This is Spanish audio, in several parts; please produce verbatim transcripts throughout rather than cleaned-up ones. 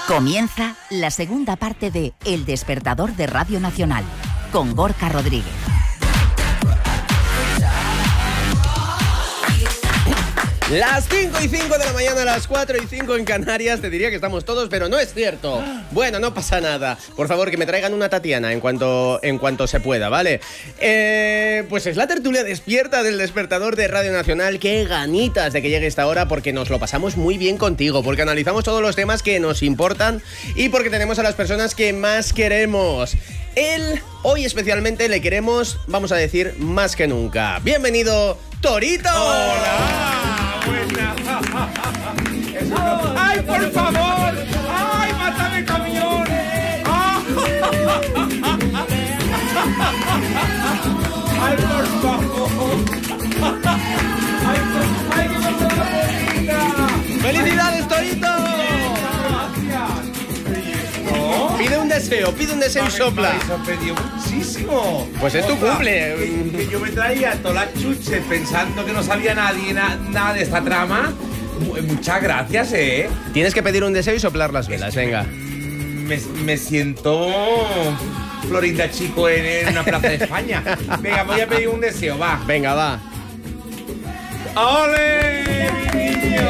Comienza la segunda parte de El Despertador de Radio Nacional, con Gorka Rodríguez. Las cinco y cinco de la mañana, las cuatro y cinco en Canarias. Te diría que estamos todos, pero no es cierto. Bueno, no pasa nada. Por favor, que me traigan una Tatiana en cuanto, en cuanto se pueda, ¿vale? Eh, pues es la tertulia despierta del Despertador de Radio Nacional. Qué ganitas de que llegue esta hora, porque nos lo pasamos muy bien contigo, porque analizamos todos los temas que nos importan y porque tenemos a las personas que más queremos. Él, hoy especialmente, le queremos, vamos a decir, más que nunca. ¡Bienvenido, Torito! ¡Hola! Buena. ¡Ay, por favor! ¡Ay, mátame, camión! ¡Ay, por favor! ¡Ay, por... ¡Ay, qué cosa tan bonita! ¡Felicidades, Torito! Pide un deseo, pide un deseo y sopla. Me sorprendió muchísimo. Pues es tu Otra, cumple. Que, que yo me traía toda la chuche pensando que no sabía nadie na, nada de esta trama. Muchas gracias, eh. Tienes que pedir un deseo y soplar las velas, venga. Me, me siento Florinda Chico en, en una plaza de España. Venga, voy a pedir un deseo, va. Venga, va. ¡Ole, mi niño!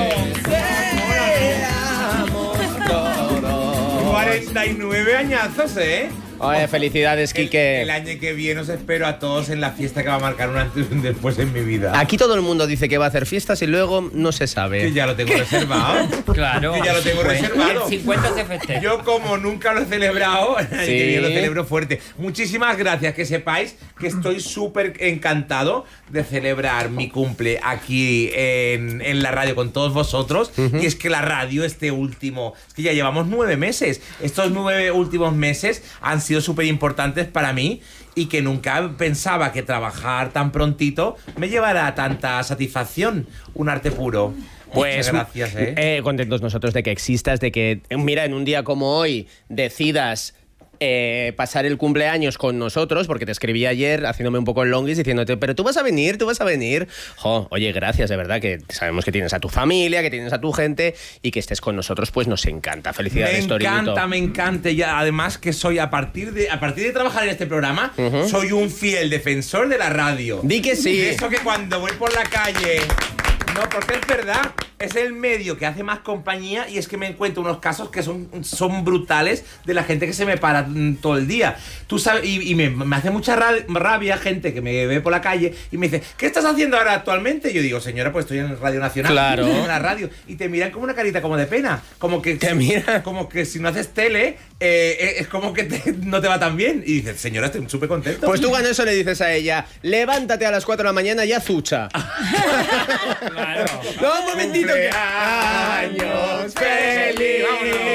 cuarenta y nueve añazos, ¿eh? Oye, felicidades, Quique. El, el año que viene os espero a todos en la fiesta que va a marcar un antes y un después en mi vida. Aquí todo el mundo dice que va a hacer fiestas y luego no se sabe. Que ya lo tengo reservado. Claro. Que ya lo tengo reservado. El cincuenta se festeja. Yo, como nunca lo he celebrado, el Sí. que viene lo celebro fuerte. Muchísimas gracias, que sepáis que estoy súper encantado de celebrar mi cumple aquí en, en la radio con todos vosotros. Uh-huh. Y es que la radio, este último, es que ya llevamos nueve meses. Estos nueve últimos meses han sido súper importantes para mí y que nunca pensaba que trabajar tan prontito me llevara a tanta satisfacción. Un arte puro. Pues, muchas gracias, ¿eh? eh, contentos nosotros de que existas, de que, mira, en un día como hoy decidas eh, pasar el cumpleaños con nosotros, porque te escribí ayer haciéndome un poco el longis diciéndote, pero tú vas a venir, tú vas a venir. Jo, oye, gracias, de verdad, que sabemos que tienes a tu familia, que tienes a tu gente y que estés con nosotros, pues nos encanta. Felicidades, Torito. Me encanta, me encanta. Y además que soy, a partir de, a partir de trabajar en este programa, uh-huh. soy un fiel defensor de la radio. Di que sí. De eso que cuando voy por la calle... No, porque es verdad, es el medio que hace más compañía y es que me encuentro unos casos que son, son brutales de la gente que se me para todo el día. Tú sabes, y, y me, me hace mucha rabia gente que me ve por la calle y me dice, ¿qué estás haciendo ahora actualmente? Y yo digo, señora, pues estoy en Radio Nacional. Claro. En la radio. Y te miran como una carita como de pena. Como que, te mira. Como que si no haces tele, eh, es como que te, no te va tan bien. Y dices, señora, estoy súper contento. Pues tú con eso le dices a ella, levántate a las cuatro de la mañana y azucha. Claro. No, un momentito. Cumpleaños feliz.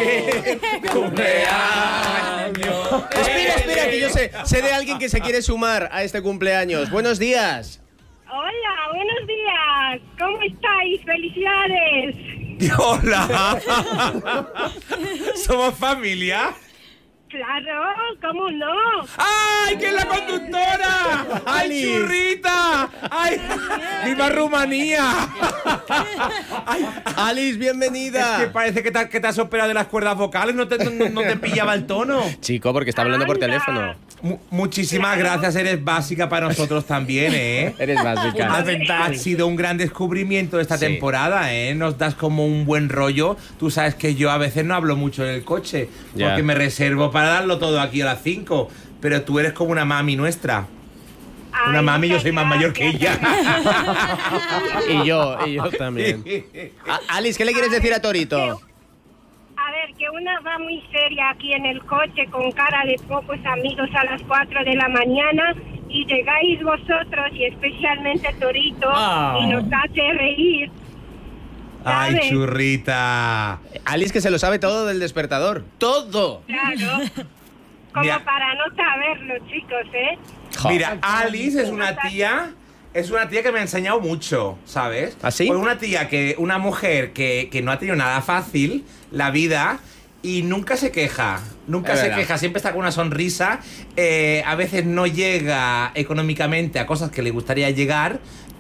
Cumpleaños. Espera, espera, que yo sé, sé de alguien que se quiere sumar a este cumpleaños. Buenos días. Hola, buenos días. ¿Cómo estáis? ¡Felicidades! Hola. ¿Somos familia? Claro, ¿cómo no? ¡Ay, que es la conductora! ¡Ay, Alice. churrita! ¡Ay, viva Rumanía! Ay, Alice, bienvenida. Es que parece que te, que te has operado de las cuerdas vocales, no te, no, no te pillaba el tono. Chico, porque está hablando por Anda. teléfono. Mu- muchísimas Claro. gracias, eres básica para nosotros también, ¿eh? Eres básica. Ha, ha sido un gran descubrimiento esta Sí. temporada, ¿eh? Nos das como un buen rollo. Tú sabes que yo a veces no hablo mucho en el coche, Ya. porque me reservo para darlo todo aquí a las cinco. Pero tú eres como una mami nuestra. Ay, Una mami, yo muchas soy más mayor que gracias. ella. Y yo, y yo también. A- Alice, ¿qué le quieres decir a Torito? A ver, que una va muy seria aquí en el coche con cara de pocos amigos a las cuatro de la mañana y llegáis vosotros y especialmente Torito Ah. y nos hace reír. Ay, ¿sabes? churrita. Alice, que se lo sabe todo del despertador. ¡Todo! Claro. Como Mira. para no saberlo, chicos, ¿eh? Jo. Mira, Alice es una tía, es una tía que me ha enseñado mucho, ¿sabes? ¿Ah, sí? Pues una tía que, una mujer que, que no ha tenido nada fácil la vida y nunca se queja, nunca Es se verdad. queja, siempre está con una sonrisa, eh, a veces no llega económicamente a cosas que le gustaría llegar,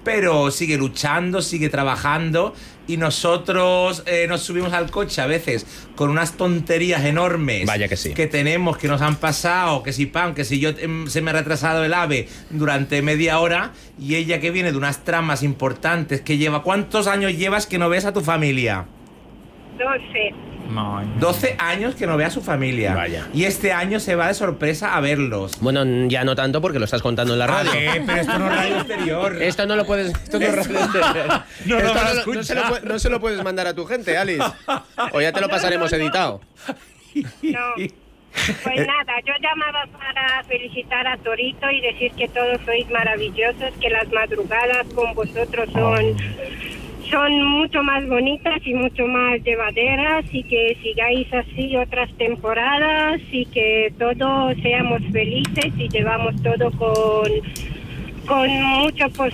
pero sigue luchando, sigue trabajando y nosotros eh, nos subimos al coche a veces con unas tonterías enormes. Vaya que sí. Que tenemos, que nos han pasado, que si pan, que si yo eh, se me ha retrasado el AVE durante media hora y ella que viene de unas tramas importantes que lleva... ¿Cuántos años llevas que no ves a tu familia? doce. doce años que no ve a su familia. Vaya. Y este año se va de sorpresa a verlos. Bueno, ya no tanto porque lo estás contando en la radio. Eh, pero esto no es radio exterior. Esto no lo puedes. Esto no, es radio exterior. no lo Esto van a no, no se lo, escuchar. pu- no se lo puedes mandar a tu gente, Alice. O ya te lo pasaremos editado. No. Pues nada, yo llamaba para felicitar a Torito y decir que todos sois maravillosos, que las madrugadas con vosotros son, son mucho más bonitas y mucho más llevaderas, y que sigáis así otras temporadas y que todos seamos felices y llevamos todo con, con mucho pues,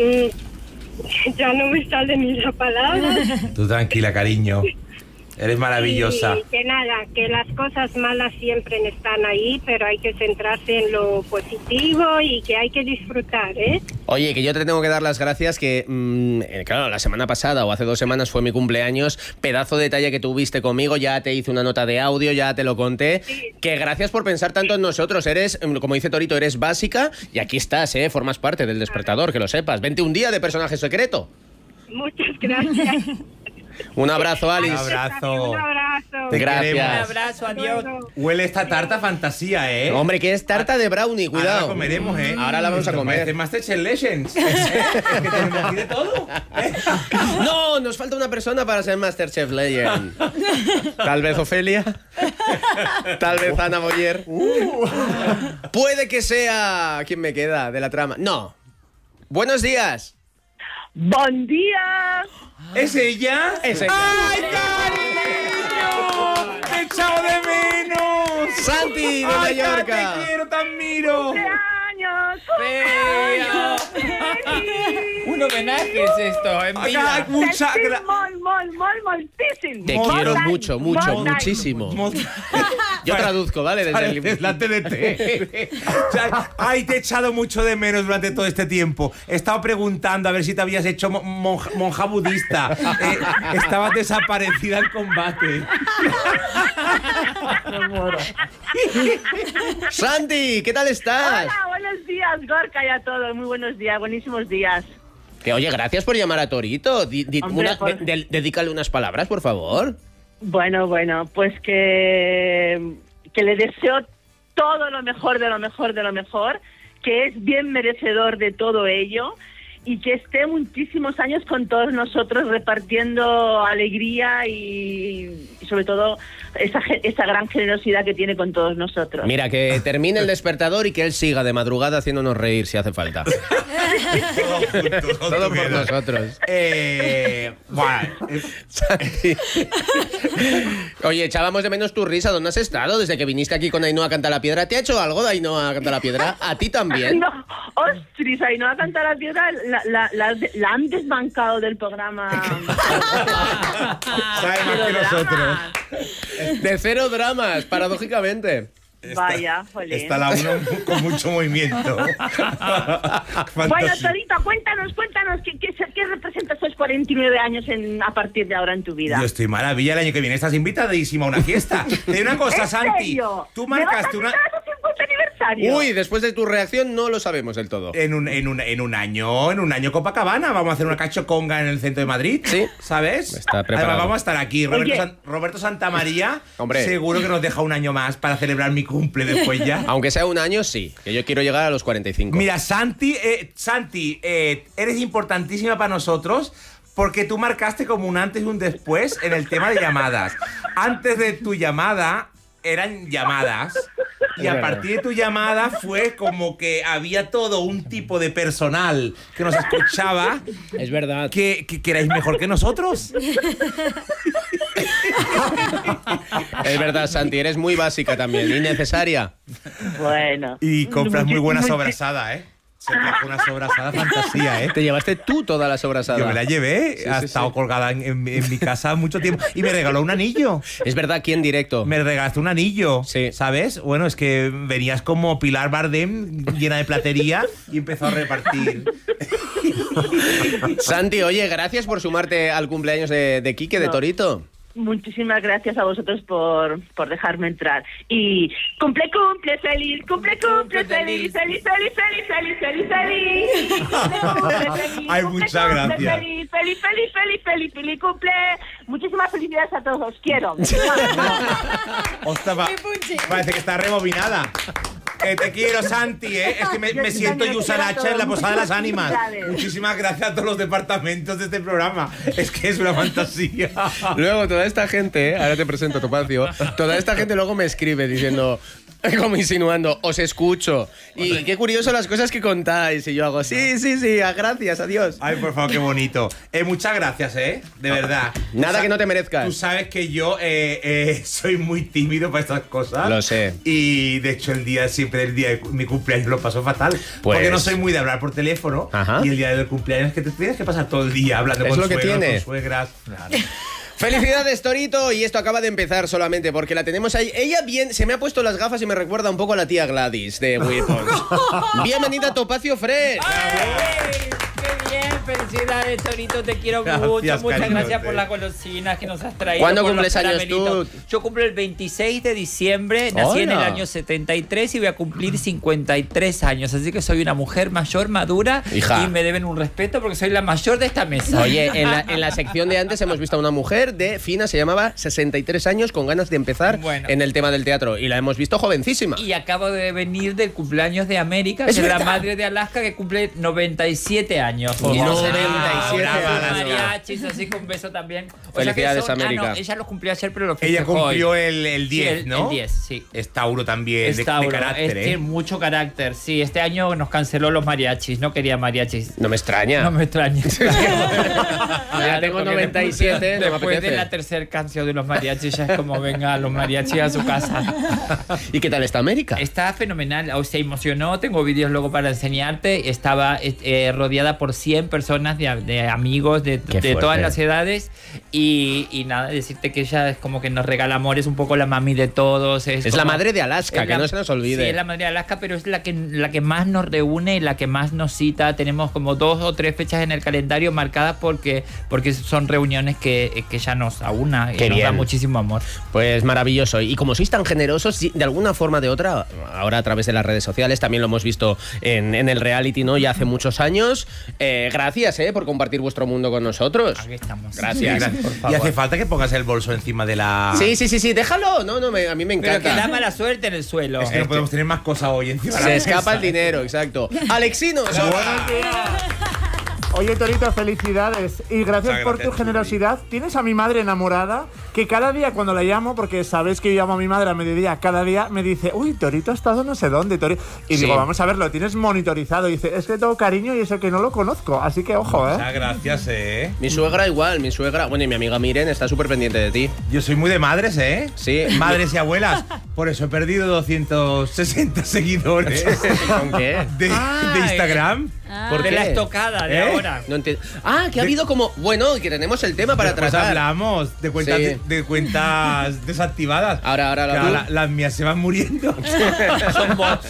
mm, ya no me sale ni la palabra. Tú tranquila, cariño. Eres maravillosa. Y que nada, que las cosas malas siempre están ahí, pero hay que centrarse en lo positivo y que hay que disfrutar, ¿eh? Oye, que yo te tengo que dar las gracias que, mmm, eh, claro, la semana pasada o hace dos semanas fue mi cumpleaños, pedazo de detalle que tuviste conmigo, ya te hice una nota de audio, ya te lo conté, Sí. que gracias por pensar tanto en nosotros, eres, mm, como dice Torito, eres básica y aquí estás, ¿eh? Formas parte del despertador, que lo sepas, vente un día de personaje secreto. Muchas gracias. Un abrazo, Alice. Un abrazo. Un abrazo. Te Gracias. queremos. Un abrazo, adiós. Bueno. Huele esta tarta fantasía, ¿eh? Hombre, que es tarta de brownie, Ahora cuidado. la comeremos, ¿eh? Ahora la vamos a comer. Parece Masterchef Legends. Es que tenemos aquí de todo. No, nos falta una persona para ser Masterchef Legend. Tal vez Ofelia. Tal vez Ana Boyer. Puede que sea... ¿Quién me queda de la trama? No. Buenos días. ¡Buen día! ¿Es ella? Es ella. ¡Ay, cariño! ¡Te he echado de menos! Santi de ¡Ay, Mallorca. te quiero, te admiro! ¡Cumpleaños! Un homenaje es esto, en Ay, vida. mucha Sentim gra- Molt, molt, molt, moltíssim. Te Molt quiero d'any, mucho, mucho, molt d'any. muchísimo. Mo- Yo traduzco, ¿vale? Desde el... Pareces la T D T. O sea, ay, te he echado mucho de menos durante todo este tiempo. He estado preguntando a ver si te habías hecho mo- monja, monja budista. Eh, estabas desaparecida en combate. Santi, ¿qué tal estás? Hola, buenos días, Gorka, y a todos. Muy buenos días, buenísimos días. Que oye, gracias por llamar a Torito. Di- di- Hombre, una- por- de- de- dedícale unas palabras, por favor. Bueno, bueno, pues que, que le deseo todo lo mejor de lo mejor de lo mejor, que es bien merecedor de todo ello y que esté muchísimos años con todos nosotros repartiendo alegría y, y sobre todo esa, ge- esa gran generosidad que tiene con todos nosotros. Mira, que termine el despertador y que él siga de madrugada haciéndonos reír si hace falta. Todo por nosotros. Eh, bueno, eh, Santi. Oye, echábamos de menos tu risa. ¿Dónde has estado desde que viniste aquí con Ainhoa Canta la Piedra? ¿Te ha hecho algo de Ainhoa Canta la Piedra? ¿A ti también? No, ostras, ahí no va a cantar la piedra, la, la, la, la han desbancado del programa. sabe más que nosotros. De cero dramas, paradójicamente. Vaya, jolín. Está la uno con mucho movimiento. Bueno, Fantasía. Torito, cuéntanos, cuéntanos, ¿qué, qué, qué representa estos cuarenta y nueve años en, a partir de ahora en tu vida? Yo estoy maravilla el año que viene. Estás invitadísima a una fiesta. Te digo una cosa, ¿En Santi. serio? Tú ¿Me vas a marcaste una... invitar a tu cincuenta aniversario? Uy, después de tu reacción no lo sabemos del todo. En un, en, un, en un año, en un año Copacabana, vamos a hacer una cachoconga en el centro de Madrid. Sí. ¿Sabes? Está preparado. Además, vamos a estar aquí. Roberto, Oye. San- Roberto Santamaría, Hombre. seguro que nos deja un año más para celebrar mi cumple después ya. Aunque sea un año, sí. Que yo quiero llegar a los cuarenta y cinco. Mira, Santi, eh, Santi eh, eres importantísima para nosotros porque tú marcaste como un antes y un después en el tema de llamadas. Antes de tu llamada eran llamadas y a partir de tu llamada fue como que había todo un tipo de personal que nos escuchaba Es verdad. que, que, que erais mejor que nosotros. Es verdad, Santi, eres muy básica también, innecesaria. Bueno. Y compras muy buena Muchi- sobrasada, ¿eh? Se trajo una sobrasada fantasía, ¿eh? Te llevaste tú toda la sobrasada. Yo me la llevé, Sí, ha sí, estado sí. colgada en, en- en mi casa mucho tiempo. Y me regaló un anillo. Es verdad, aquí en directo. Me regalaste un anillo, Sí. ¿sabes? Bueno, es que venías como Pilar Bardem llena de platería y empezó a repartir. Santi, oye, gracias por sumarte al cumpleaños de, de Quique, de No. Torito. Muchísimas gracias a vosotros por, por dejarme entrar. Y cumple, cumple, feliz, cumple, cumple, feliz, feliz, feliz, feliz, feliz, feliz, feliz. Cumple, cumple, feliz, Ay, cumple, muchas cumple, gracias. Feliz, feliz, feliz, feliz, feliz, feliz, cumple. Muchísimas felicidades a todos, os quiero. Ostras, pa- parece que está rebobinada. Que te quiero, Santi, ¿eh? Es que me, me siento Yusa Nacha en la Posada de las Ánimas. Muchísimas gracias a todos los departamentos de este programa. Es que es una fantasía. Luego, toda esta gente, ¿eh? Ahora te presento, Topacio, toda esta gente luego me escribe diciendo, como insinuando, os escucho. Y qué curioso las cosas que contáis. Y yo hago, sí, sí, sí, a- gracias, adiós. Ay, por favor, qué bonito. Eh, muchas gracias, ¿eh? De verdad. Nada Tú sa- que no te merezcas. Tú sabes que yo eh, eh, soy muy tímido para estas cosas. Lo sé. Y de hecho, el día siempre, el día de mi cumpleaños lo paso fatal. Pues- Porque no soy muy de hablar por teléfono. Ajá. Y el día del cumpleaños es que te tienes que pasar todo el día hablando Es con lo que suegros, tiene. con suegras. Claro. Felicidades, Torito, y esto acaba de empezar solamente porque la tenemos ahí. Ella bien, se me ha puesto las gafas y me recuerda un poco a la tía Gladys de Weapons. Bienvenida, Topacio Fresh. ¡Ay! ¡Qué bien! Felicidades, Torito, te quiero Gracias, mucho. Muchas cariñote. gracias por las golosinas que nos has traído. ¿Cuándo por cumples los años tú? caramelitos. Yo cumplo el veintiséis de diciembre, nací en el Hola. año setenta y tres y voy a cumplir cincuenta y tres años. Así que soy una mujer mayor, madura, Hija. y me deben un respeto porque soy la mayor de esta mesa. Oye, en la, en la sección de antes hemos visto a una mujer de fina, se llamaba sesenta y tres años, con ganas de empezar Bueno. en el tema del teatro. Y la hemos visto jovencísima. Y acabo de venir del cumpleaños de América, Es que es la verdad. madre de Alaska, que cumple noventa y siete años. Y O noventa sea, y siete brava, años. mariachis, así que un beso también. O Felicidades, sea que son- América. Ah, no, ella los cumplió ayer, pero lo Ella festejó cumplió hoy. el, el Sí, diez, el- ¿no? el diez, sí. Es Tauro también, Es de, de Tauro, carácter, es- ¿eh? tiene mucho carácter. Sí, este año nos canceló los mariachis, no quería mariachis. No me extraña. No me extraña. Ya tengo porque noventa y siete, después, no me después apetece. de la tercera canción de los mariachis ya es como venga los mariachis a su casa. ¿Y qué tal está América? Está fenomenal, o se emocionó, tengo vídeos luego para enseñarte, estaba eh, rodeada por cien personas de, de amigos de, Qué de fuerte. todas las edades y, y nada, decirte que ella es como que nos regala amor, es un poco la mami de todos. Es, Es como- la madre de Alaska, es que la- no se nos olvide. Sí, es la madre de Alaska, pero es la que, la que más nos reúne y la que más nos cita. Tenemos como dos o tres fechas en el calendario marcadas porque, porque son reuniones que, que ella nos aúna y Qué nos da bien. muchísimo amor. Pues maravilloso. Y como sois tan generosos, sí, de alguna forma o de otra, ahora a través de las redes sociales, también lo hemos visto en, en el reality, ¿no? Ya hace muchos años. Eh, gracias, ¿eh? Por compartir vuestro mundo con nosotros. Aquí estamos. Gracias. Gracias. por Y favor. hace falta que pongas el bolso encima de la... Sí, sí, sí, sí, déjalo. No, no, me- a mí me Pero que da encanta. mala suerte en el suelo. Es que no podemos tener más cosas hoy encima de la Se mesa. escapa el dinero, exacto. Alexino, Buenos días. Oye, Torito, felicidades. Y gracias Muchas por gracias, tu generosidad. Tienes a mi madre enamorada, que cada día cuando la llamo, porque sabes que yo llamo a mi madre a mediodía, cada día me dice, uy, Torito ha estado no sé dónde, Torito. Y Sí. digo, vamos a ver, lo tienes monitorizado. Y dice, es que tengo cariño y eso que no lo conozco. Así que ojo, ¿eh? Muchas gracias, eh. mi suegra igual, mi suegra, bueno, y mi amiga Miren está súper pendiente de ti. Yo soy muy de madres, ¿eh? Sí. Madres y abuelas. Por eso he perdido doscientos sesenta seguidores ¿Con qué? de, Ah, de Instagram. ¿Por de qué? la estocada de ¿Eh? ahora. No entiendo. Ah, que ha habido como. Bueno, que tenemos el tema para Después tratar. hablamos de cuentas, Sí. de, de cuentas desactivadas. Ahora, ahora, Que ahora. la- las mías se van muriendo. Son bots.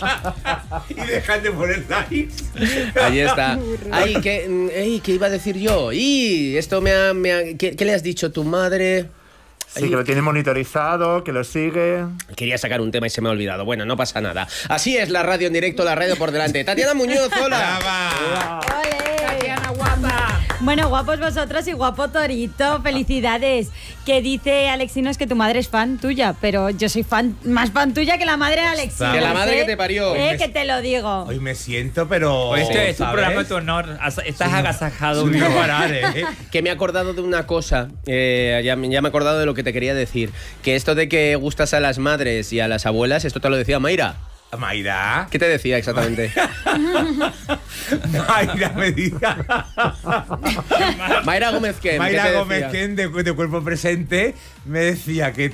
Y dejan de poner likes. Ahí está. Ay, ¿qué, mm, ey, ¿qué iba a decir yo? Y esto me ha. me ha- ¿qué, qué le has dicho a tu madre? Sí, que lo tiene monitorizado, que lo sigue. Quería sacar un tema y se me ha olvidado. Bueno, no pasa nada. Así es la radio en directo, la radio por delante. Tatiana Muñoz, hola. Brava. Tatiana guapa. Bueno, guapos vosotros y guapo Torito, felicidades. Que dice Alexinos que tu madre es fan tuya, pero yo soy fan, más fan tuya que la madre de Alexinos. Que la madre ¿eh? que te parió. Eh, que te lo digo. Hoy me siento, pero. Pues este es un ¿sabes? programa de tu honor. As- Estás agasajado. Soy no parar, ¿eh? Que me he acordado de una cosa, eh, ya, me- ya me he acordado de lo que te quería decir, que esto de que gustas a las madres y a las abuelas, esto te lo decía Mayra. Mayra. ¿Qué te decía exactamente? Mayra me diga. Mayra Gómez, ¿qué? ¿Qué Mayra te Gómez, decía? Ken, de, de Cuerpo Presente, me decía que